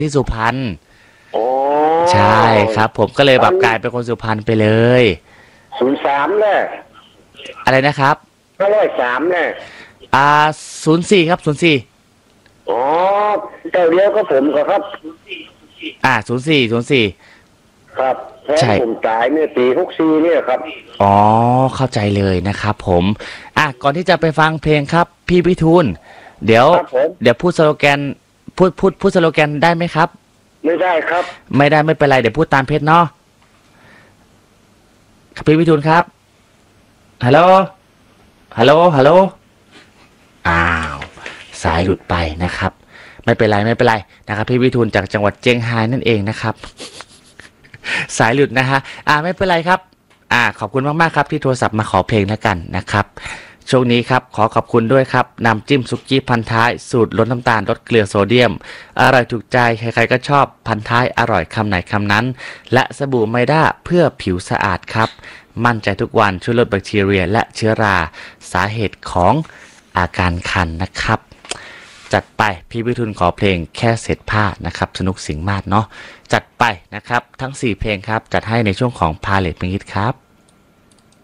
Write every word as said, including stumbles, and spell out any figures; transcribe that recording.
ที่สุพรรณโอ้ใช่ครับผมก็เลยแบบกลายเป็นคนสุพรรณไปเลยศูนย์สามแน่อะไรนะครับห้าร้อยสามแน่อ่าศูนย์สี่ครับศูนย์สี่อ๋อเจ้าเดียวก็ผมก็ครับอ่าศูนย์สี่ศูนย์สี่ครับแฟนผมตายเนี่ยปีหกสี่เนี่ยครับอ๋อเข้าใจเลยนะครับผมอ่ะก่อนที่จะไปฟังเพลงครับพี่พิทูลเดี๋ยวเดี๋ยวพูดสโลแกนพูดพูดพูดสโลแกนได้ไหมครับไม่ได้ครับไม่ได้ไม่เป็นไรเดี๋ยวพูดตามเพจเนาะครับพี่พิทูลครับฮัลโหลฮัลโหลฮัลโหลอ้าวสายหลุดไปนะครับไม่เป็นไรไม่เป็นไรนะครับพี่วิทูลจากจังหวัดเจียงไฮ้นั่นเองนะครับสายหลุดนะฮะอ่าไม่เป็นไรครับอ่าขอบคุณมากๆครับที่โทรศัพท์มาขอเพลงแล้วกันนะครับช่วงนี้ครับขอขอบคุณด้วยครับน้ำจิ้มซุกี้พันท้ายสูตรลดน้ำตาลลดเกลือโซเดียมอร่อยถูกใจใครๆก็ชอบพันท้ายอร่อยคำไหนคำนั้นและสบู่ไมด้าเพื่อผิวสะอาดครับมั่นใจทุกวันช่วยลดแบคทีเรียและเชื้อราสาเหตุของอาการคันนะครับจัดไปพี่วิทูลขอเพลงแค่เศษผ้านะครับสนุกสิงห์มาศเนาะจัดไปนะครับทั้งสี่เพลงครับจัดให้ในช่วงของพาเลทเพลงฮิตครับ